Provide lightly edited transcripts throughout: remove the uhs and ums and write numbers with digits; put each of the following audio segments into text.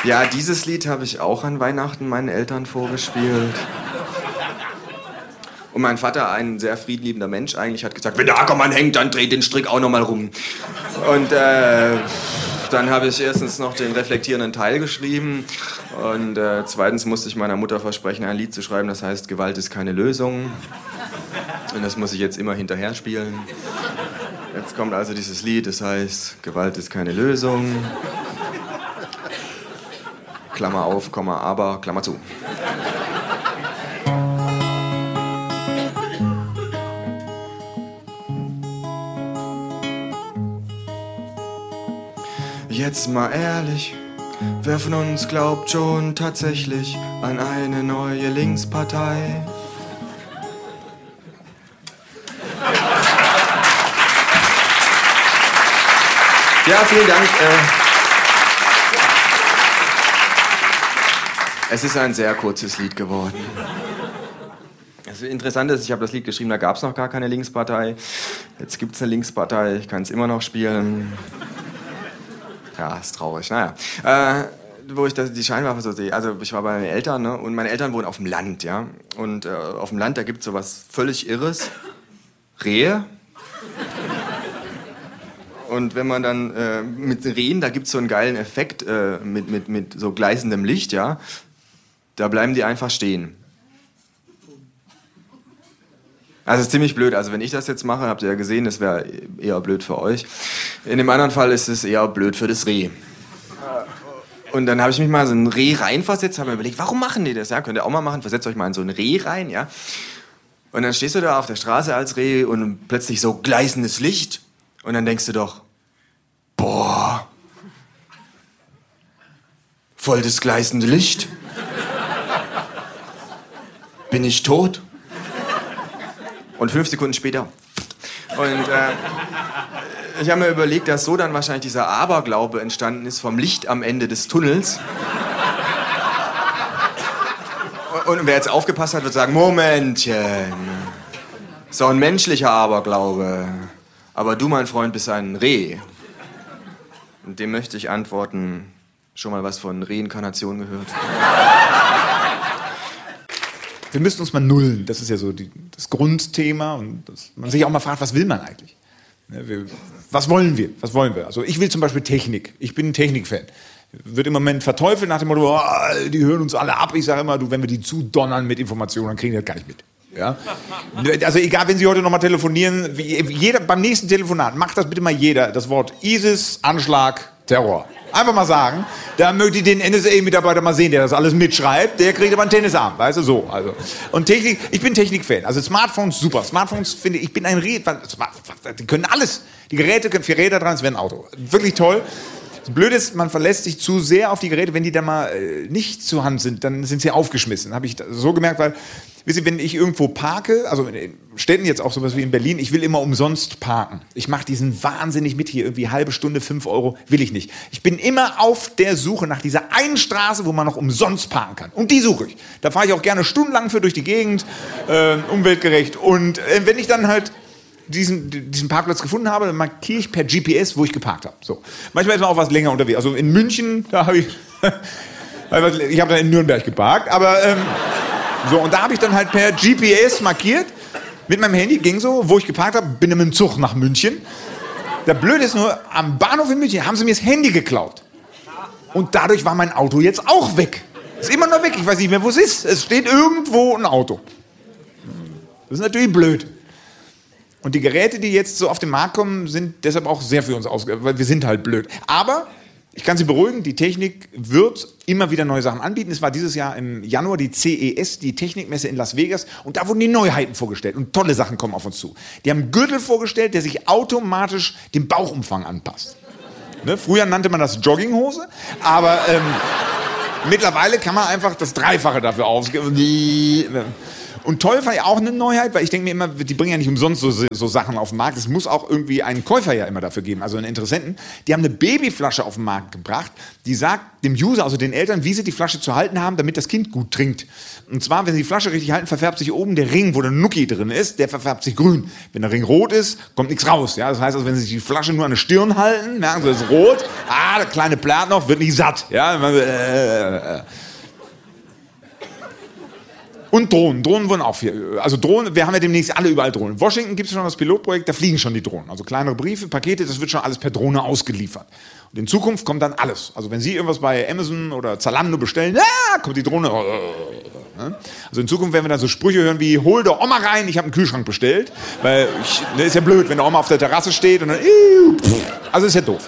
Ja, dieses Lied habe ich auch an Weihnachten meinen Eltern vorgespielt. Und mein Vater, ein sehr friedliebender Mensch eigentlich, hat gesagt, wenn der Ackermann hängt, dann dreht den Strick auch noch mal rum. Und dann habe ich erstens noch den reflektierenden Teil geschrieben und zweitens musste ich meiner Mutter versprechen, ein Lied zu schreiben, das heißt Gewalt ist keine Lösung. Und das muss ich jetzt immer hinterher spielen. Jetzt kommt also dieses Lied, das heißt Gewalt ist keine Lösung. Klammer auf, Komma, aber, Klammer zu. Jetzt mal ehrlich, wer von uns glaubt schon tatsächlich an eine neue Linkspartei? Ja, vielen Dank. Es ist ein sehr kurzes Lied geworden. Das Interessante ist, ich habe das Lied geschrieben, da gab es noch gar keine Linkspartei. Jetzt gibt es eine Linkspartei, ich kann es immer noch spielen. Ja, ist traurig. Naja, wo ich die Scheinwerfer so sehe. Also ich war bei meinen Eltern, ne? Und meine Eltern wohnen auf dem Land, ja. Und auf dem Land, da gibt es so was völlig Irres. Rehe. Und wenn man dann mit Rehen, da gibt es so einen geilen Effekt mit so gleißendem Licht, ja. Da bleiben die einfach stehen. Also es ist ziemlich blöd. Also wenn ich das jetzt mache, habt ihr ja gesehen, das wäre eher blöd für euch. In dem anderen Fall ist es eher blöd für das Reh. Und dann habe ich mich mal so ein Reh reinversetzt, habe mir überlegt, warum machen die das? Ja, könnt ihr auch mal machen, versetzt euch mal in so ein Reh rein, ja. Und dann stehst du da auf der Straße als Reh und plötzlich so gleißendes Licht. Und dann denkst du doch, boah, voll das gleißende Licht. Bin ich tot? Und 5 Sekunden später. Und ich habe mir überlegt, dass so dann wahrscheinlich dieser Aberglaube entstanden ist vom Licht am Ende des Tunnels. Und wer jetzt aufgepasst hat, wird sagen, Momentchen. So ein menschlicher Aberglaube. Aber du, mein Freund, bist ein Reh. Und dem möchte ich antworten, schon mal was von Reinkarnation gehört? Wir müssen uns mal nullen, das ist ja so das Grundthema und man sich auch mal fragt, was will man eigentlich? Was wollen wir? Was wollen wir? Also ich will zum Beispiel Technik, ich bin ein Technikfan. Wird im Moment verteufelt nach dem Motto, oh, die hören uns alle ab. Ich sage immer, wenn wir die zudonnern mit Informationen, dann kriegen die das gar nicht mit. Ja? Also egal, wenn Sie heute nochmal telefonieren, beim nächsten Telefonat, macht das bitte mal jeder, das Wort ISIS, Anschlag, Terror. Einfach mal sagen, da möchte ich den NSA-Mitarbeiter mal sehen, der das alles mitschreibt, der kriegt aber einen Tennisarm, weißt du, so. Also. Und Technik, ich bin Technikfan, also Smartphones, super. Smartphones, finde ich bin ein die können alles. Die Geräte können 4 Räder dran, es wäre ein Auto. Wirklich toll. Das Blöde ist, man verlässt sich zu sehr auf die Geräte, wenn die dann mal nicht zur Hand sind, dann sind sie aufgeschmissen. Habe ich so gemerkt, weil, wisst ihr, wenn ich irgendwo parke, also in Städten jetzt auch sowas wie in Berlin, ich will immer umsonst parken. Ich mache diesen wahnsinnig mit hier, irgendwie halbe Stunde, 5 Euro, will ich nicht. Ich bin immer auf der Suche nach dieser einen Straße, wo man noch umsonst parken kann. Und die suche ich. Da fahre ich auch gerne stundenlang für durch die Gegend, umweltgerecht. Und wenn ich dann halt diesen Parkplatz gefunden habe, dann markiere ich per GPS, wo ich geparkt habe. So. Manchmal ist man auch was länger unterwegs. Also in München, da habe ich habe dann in Nürnberg geparkt, aber so, und da habe ich dann halt per GPS markiert, mit meinem Handy, ging so, wo ich geparkt habe, bin dann mit dem Zug nach München. Der Blöde ist nur, am Bahnhof in München haben sie mir das Handy geklaut. Und dadurch war mein Auto jetzt auch weg. Ist immer noch weg, ich weiß nicht mehr, wo es ist. Es steht irgendwo ein Auto. Das ist natürlich blöd. Und die Geräte, die jetzt so auf den Markt kommen, sind deshalb auch sehr für uns ausgegangen, weil wir sind halt blöd. Aber ich kann Sie beruhigen, die Technik wird immer wieder neue Sachen anbieten. Es war dieses Jahr im Januar die CES, die Technikmesse in Las Vegas. Und da wurden die Neuheiten vorgestellt. Und tolle Sachen kommen auf uns zu. Die haben einen Gürtel vorgestellt, der sich automatisch dem Bauchumfang anpasst. Ne? Früher nannte man das Jogginghose. Aber mittlerweile kann man einfach das Dreifache dafür ausgeben. Und toll war ja auch eine Neuheit, weil ich denke mir immer, die bringen ja nicht umsonst so Sachen auf den Markt. Es muss auch irgendwie einen Käufer ja immer dafür geben, also einen Interessenten. Die haben eine Babyflasche auf den Markt gebracht, die sagt dem User, also den Eltern, wie sie die Flasche zu halten haben, damit das Kind gut trinkt. Und zwar, wenn sie die Flasche richtig halten, verfärbt sich oben der Ring, wo der Nuki drin ist, der verfärbt sich grün. Wenn der Ring rot ist, kommt nichts raus. Ja? Das heißt also, wenn sie die Flasche nur an der Stirn halten, merken sie, das ist rot, der kleine Blatt noch, wird nicht satt. Ja? Und Drohnen. Drohnen wurden auch viel. Also Drohnen, wir haben ja demnächst alle überall Drohnen. In Washington gibt es schon das Pilotprojekt, da fliegen schon die Drohnen. Also kleinere Briefe, Pakete, das wird schon alles per Drohne ausgeliefert. Und in Zukunft kommt dann alles. Also wenn Sie irgendwas bei Amazon oder Zalando bestellen, kommt die Drohne. Also in Zukunft werden wir dann so Sprüche hören wie, hol der Oma rein, ich habe einen Kühlschrank bestellt. Weil, ist ja blöd, wenn der Oma auf der Terrasse steht und dann, also ist ja doof.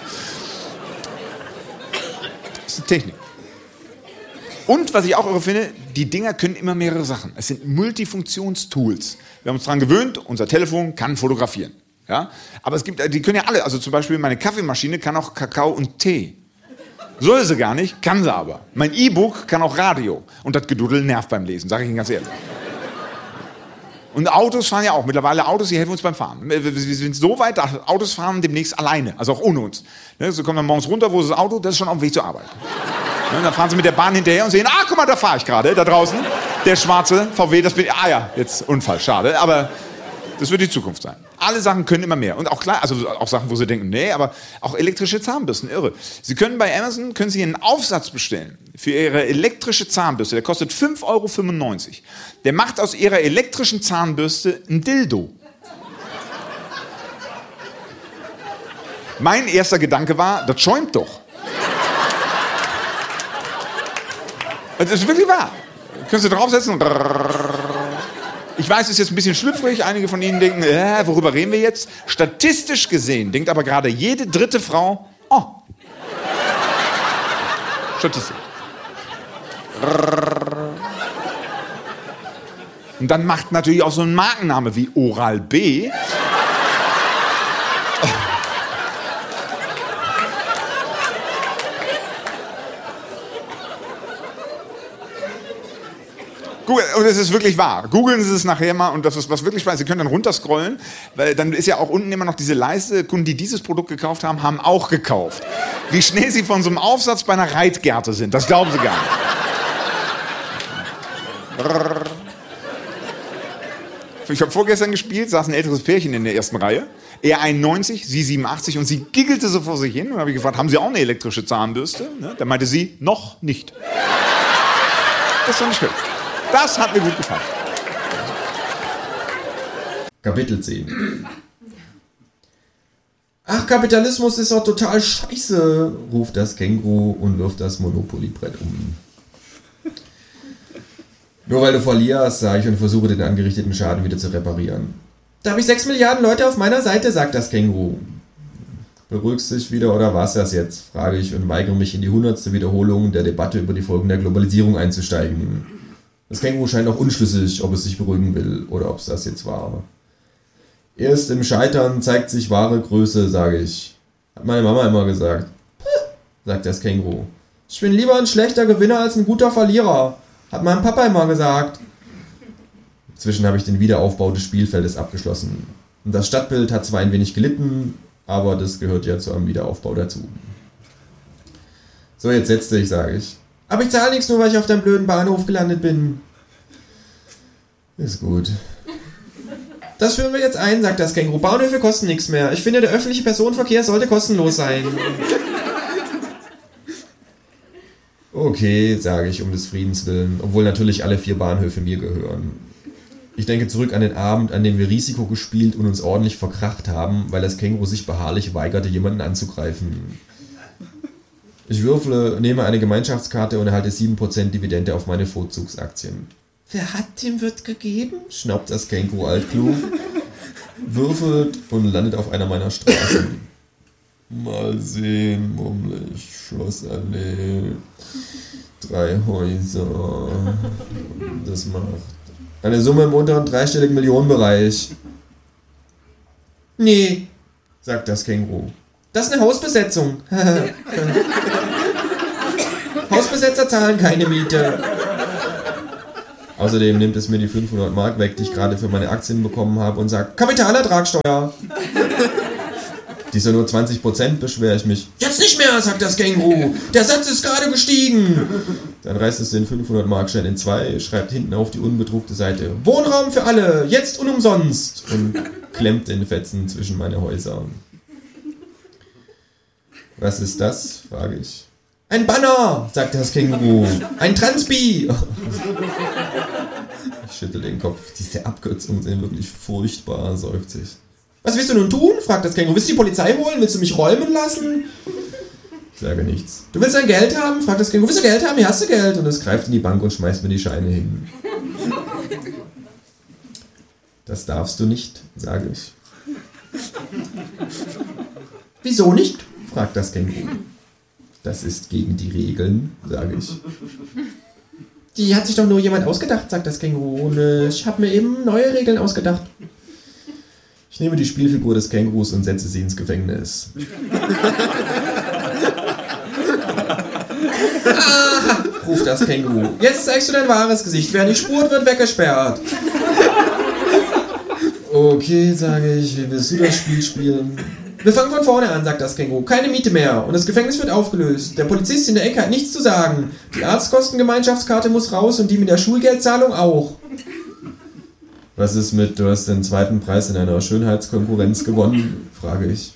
Das ist eine Technik. Und was ich auch irre finde, die Dinger können immer mehrere Sachen. Es sind Multifunktionstools. Wir haben uns daran gewöhnt, unser Telefon kann fotografieren. Ja? Aber es gibt, die können ja alle, also zum Beispiel meine Kaffeemaschine kann auch Kakao und Tee. Soll sie gar nicht, kann sie aber. Mein E-Book kann auch Radio. Und das Gedudel nervt beim Lesen, sage ich Ihnen ganz ehrlich. Und Autos fahren ja auch. Mittlerweile Autos, die helfen uns beim Fahren. Wir sind so weit, dass Autos fahren demnächst alleine, also auch ohne uns. Sie kommen dann morgens runter, wo ist das Auto? Das ist schon auf dem Weg zur Arbeit. Dann fahren sie mit der Bahn hinterher und sehen, guck mal, da fahre ich gerade, da draußen. Der schwarze VW, das bin ich. Jetzt Unfall, schade. Aber das wird die Zukunft sein. Alle Sachen können immer mehr. Und auch klar, also auch Sachen, wo sie denken, nee, aber auch elektrische Zahnbürsten, irre. Sie können bei Amazon, einen Aufsatz bestellen für Ihre elektrische Zahnbürste. Der kostet 5,95 €. Der macht aus Ihrer elektrischen Zahnbürste ein Dildo. Mein erster Gedanke war, das schäumt doch. Das ist wirklich wahr. Können Sie draufsetzen und... Ich weiß, es ist jetzt ein bisschen schlüpfrig. Einige von Ihnen denken, worüber reden wir jetzt? Statistisch gesehen denkt aber gerade jede dritte Frau, Statistik. Und dann macht natürlich auch so ein Markenname wie Oral-B. Und es ist wirklich wahr. Googeln Sie es nachher mal und das ist was wirklich spannend. Sie können dann runterscrollen, weil dann ist ja auch unten immer noch diese Leiste. Kunden, die dieses Produkt gekauft haben, haben auch gekauft. Wie schnell Sie von so einem Aufsatz bei einer Reitgerte sind, das glauben Sie gar nicht. Ich habe vorgestern gespielt, saß ein älteres Pärchen in der ersten Reihe. Er 91, sie 87 und sie giggelte so vor sich hin. Und dann habe ich gefragt, haben Sie auch eine elektrische Zahnbürste? Da meinte sie, noch nicht. Das ist doch nicht schön. Das hat mir gut gefallen. Kapitel 10. Ach, Kapitalismus ist doch total scheiße, ruft das Känguru und wirft das Monopoly-Brett um. Nur weil du verlierst, sage ich und versuche den angerichteten Schaden wieder zu reparieren. Da habe ich 6 Milliarden Leute auf meiner Seite, sagt das Känguru. Beruhigst dich wieder oder war's das jetzt, frage ich und weigere mich in die 100. Wiederholung der Debatte über die Folgen der Globalisierung einzusteigen. Das Känguru scheint auch unschlüssig, ob es sich beruhigen will oder ob es das jetzt war. Erst im Scheitern zeigt sich wahre Größe, sage ich. Hat meine Mama immer gesagt. Sagt das Känguru. Ich bin lieber ein schlechter Gewinner als ein guter Verlierer. Hat mein Papa immer gesagt. Inzwischen habe ich den Wiederaufbau des Spielfeldes abgeschlossen. Und das Stadtbild hat zwar ein wenig gelitten, aber das gehört ja zu einem Wiederaufbau dazu. So, jetzt setz dich, sage ich. Aber ich zahle nichts, nur weil ich auf deinem blöden Bahnhof gelandet bin. Ist gut. Das führen wir jetzt ein, sagt das Känguru. Bahnhöfe kosten nichts mehr. Ich finde, der öffentliche Personenverkehr sollte kostenlos sein. Okay, sage ich um des Friedens willen, obwohl natürlich alle 4 Bahnhöfe mir gehören. Ich denke zurück an den Abend, an dem wir Risiko gespielt und uns ordentlich verkracht haben, weil das Känguru sich beharrlich weigerte, jemanden anzugreifen. Ich würfle, nehme eine Gemeinschaftskarte und erhalte 7% Dividende auf meine Vorzugsaktien. Wer hat dem Wirt gegeben? Schnaubt das Känguru altklug, würfelt und landet auf einer meiner Straßen. Mal sehen, murmle ich, Schlossallee, 3 Häuser, das macht eine Summe im unteren dreistelligen Millionenbereich. Nee, sagt das Känguru. Das ist eine Hausbesetzung. Hausbesetzer zahlen keine Miete. Außerdem nimmt es mir die 500 Mark weg, die ich gerade für meine Aktien bekommen habe und sagt, Kapitalertragssteuer. Die ist ja nur 20%, beschwere ich mich. Jetzt nicht mehr, sagt das Känguru. Der Satz ist gerade gestiegen. Dann reißt es den 500 Mark Schein in zwei, schreibt hinten auf die unbedruckte Seite, Wohnraum für alle, jetzt und umsonst. Und klemmt den Fetzen zwischen meine Häuser. Was ist das, frage ich. Ein Banner, sagt das Känguru. Ein Transpi. Ich schüttel den Kopf. Diese Abkürzungen sind wirklich furchtbar, seufzt ich. Was willst du nun tun? Fragt das Känguru. Willst du die Polizei holen? Willst du mich räumen lassen? Ich sage nichts. Du willst dein Geld haben? Fragt das Känguru. Willst du Geld haben? Hier hast du Geld. Und es greift in die Bank und schmeißt mir die Scheine hin. Das darfst du nicht, sage ich. Wieso nicht? Fragt das Känguru. Das ist gegen die Regeln, sage ich. Die hat sich doch nur jemand ausgedacht, sagt das Känguru. Und ich habe mir eben neue Regeln ausgedacht. Ich nehme die Spielfigur des Kängurus und setze sie ins Gefängnis. Ruft das Känguru. Jetzt zeigst du dein wahres Gesicht. Wer nicht spurt, wird weggesperrt. Okay, sage ich. Wie willst du das Spiel spielen? Wir fangen von vorne an, sagt das Känguru. Keine Miete mehr. Und das Gefängnis wird aufgelöst. Der Polizist in der Ecke hat nichts zu sagen. Die Arztkostengemeinschaftskarte muss raus und die mit der Schulgeldzahlung auch. Was ist mit, du hast den zweiten Preis in einer Schönheitskonkurrenz gewonnen, frage ich.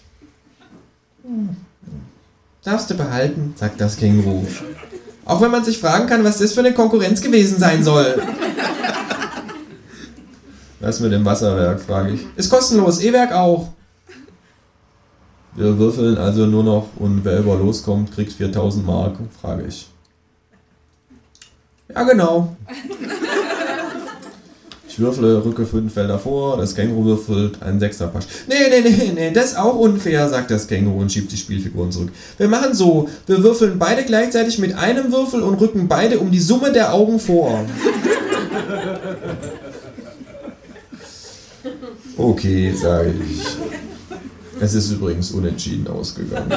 Darfst du behalten, sagt das Känguru. Auch wenn man sich fragen kann, was das für eine Konkurrenz gewesen sein soll. Was mit dem Wasserwerk, frage ich. Ist kostenlos, E-Werk auch. Wir würfeln also nur noch und wer über loskommt, kriegt 4000 Mark, frage ich. Ja, genau. Ich würfle, rücke 5 Felder vor, das Känguru würfelt einen 6er Pasch. Nee, das ist auch unfair, sagt das Känguru und schiebt die Spielfiguren zurück. Wir machen so, wir würfeln beide gleichzeitig mit einem Würfel und rücken beide um die Summe der Augen vor. Okay, sage ich. Es ist übrigens unentschieden ausgegangen.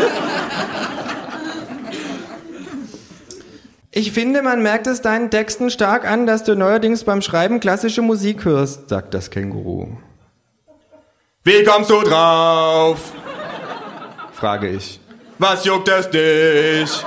Ich finde, man merkt es deinen Texten stark an, dass du neuerdings beim Schreiben klassische Musik hörst, sagt das Känguru. Wie kommst du drauf? Frage ich. Was juckt es dich?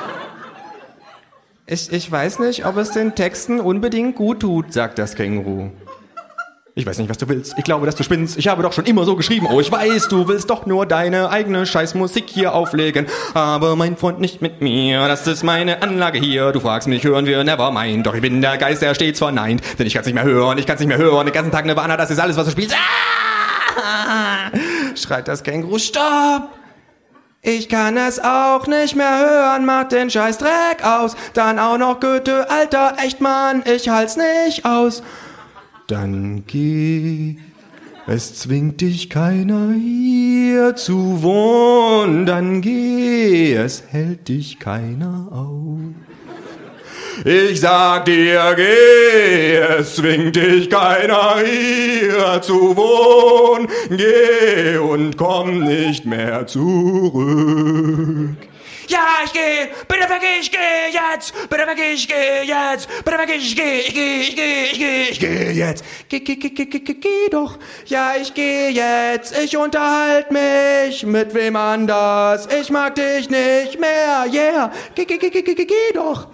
Ich weiß nicht, ob es den Texten unbedingt gut tut, sagt das Känguru. Ich weiß nicht, was du willst. Ich glaube, dass du spinnst. Ich habe doch schon immer so geschrieben. Oh, ich weiß, du willst doch nur deine eigene Scheißmusik hier auflegen. Aber mein Freund nicht mit mir. Das ist meine Anlage hier. Du fragst mich, hören wir Nevermind. Doch ich bin der Geist, der stets verneint. Denn ich kann's nicht mehr hören. Ich kann's nicht mehr hören. Den ganzen Tag Nirvana, das ist alles, was du spielst. Ah! Schreit das Känguru. Stopp! Ich kann es auch nicht mehr hören. Mach den Scheißdreck aus. Dann auch noch Goethe. Alter, echt Mann. Ich halt's nicht aus. Dann geh, es zwingt dich keiner hier zu wohnen. Dann geh, es hält dich keiner auf. Ich sag dir, geh, es zwingt dich keiner hier zu wohnen. Geh und komm nicht mehr zurück. Ja, ich geh, bitte vergeh, ich geh jetzt, bitte vergeh, ich geh jetzt, bitte vergeh, ich geh jetzt, geh doch, ja, ich geh jetzt, ich unterhalt mich mit wem anders, ich mag dich nicht mehr, yeah, geh doch.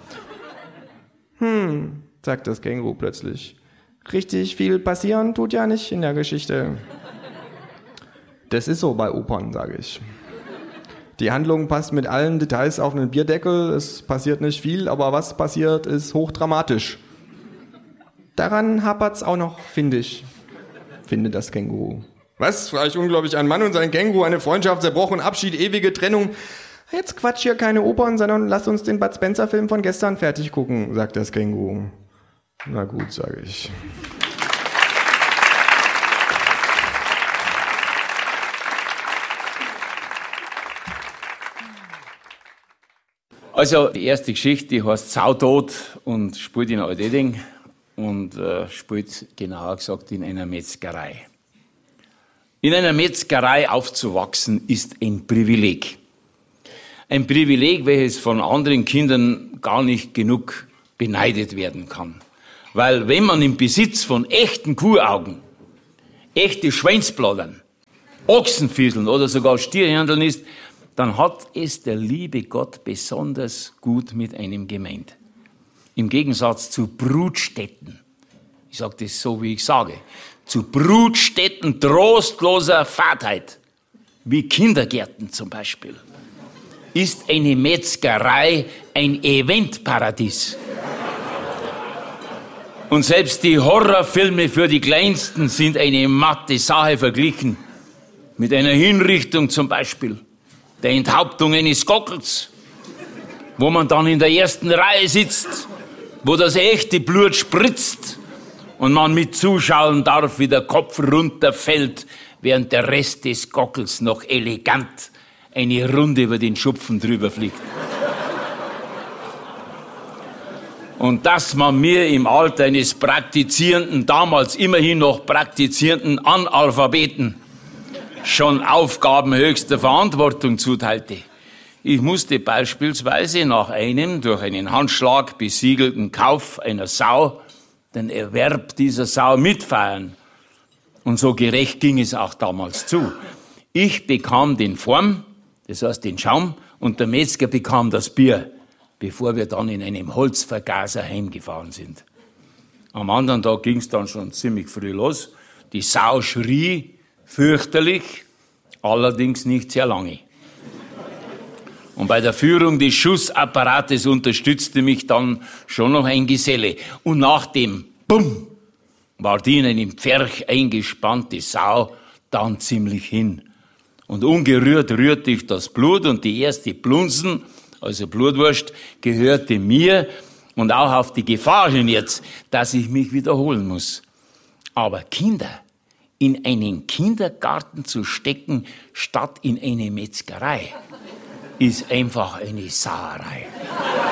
Sagt das Känguru plötzlich. Richtig viel passieren tut ja nicht in der Geschichte. Das ist so bei Opern, sage ich. Die Handlung passt mit allen Details auf einen Bierdeckel. Es passiert nicht viel, aber was passiert, ist hochdramatisch. Daran hapert's auch noch, finde ich. Finde das Känguru. Was? Frage ich unglaublich. Ein Mann und sein Känguru, eine Freundschaft zerbrochen, Abschied, ewige Trennung. Jetzt quatsch hier keine Opern, sondern lass uns den Bud Spencer-Film von gestern fertig gucken, sagt das Känguru. Na gut, sage ich. Also die erste Geschichte, die heißt Sautot und spielt in Alt-Edding und spielt genauer gesagt in einer Metzgerei. In einer Metzgerei aufzuwachsen ist ein Privileg. Ein Privileg, welches von anderen Kindern gar nicht genug beneidet werden kann. Weil wenn man im Besitz von echten Kuhaugen, echte Schweinsbladern, Ochsenfieseln oder sogar Stierhirndeln ist, dann hat es der liebe Gott besonders gut mit einem gemeint. Im Gegensatz zu Brutstätten, ich sage das so, wie ich sage, zu Brutstätten trostloser Fahrtheit, wie Kindergärten zum Beispiel, ist eine Metzgerei ein Eventparadies. Und selbst die Horrorfilme für die Kleinsten sind eine matte Sache verglichen mit einer Hinrichtung zum Beispiel, der Enthauptung eines Gockels, wo man dann in der ersten Reihe sitzt, wo das echte Blut spritzt und man mit zuschauen darf, wie der Kopf runterfällt, während der Rest des Gockels noch elegant eine Runde über den Schupfen drüber fliegt. Und dass man mir im Alter eines praktizierenden, damals immerhin noch praktizierenden Analphabeten schon Aufgaben höchster Verantwortung zuteilte. Ich musste beispielsweise nach einem durch einen Handschlag besiegelten Kauf einer Sau den Erwerb dieser Sau mitfeiern. Und so gerecht ging es auch damals zu. Ich bekam den Form, das heißt den Schaum, und der Metzger bekam das Bier, bevor wir dann in einem Holzvergaser heimgefahren sind. Am anderen Tag ging es dann schon ziemlich früh los. Die Sau schrie fürchterlich, allerdings nicht sehr lange. Und bei der Führung des Schussapparates unterstützte mich dann schon noch ein Geselle. Und nach dem Bumm war die in einem Pferch eingespannte Sau dann ziemlich hin. Und ungerührt rührte ich das Blut und die erste Plunsen, also Blutwurst, gehörte mir und auch auf die Gefahr hin jetzt, dass ich mich wiederholen muss. Aber Kinder in einen Kindergarten zu stecken, statt in eine Metzgerei, ist einfach eine Sauerei.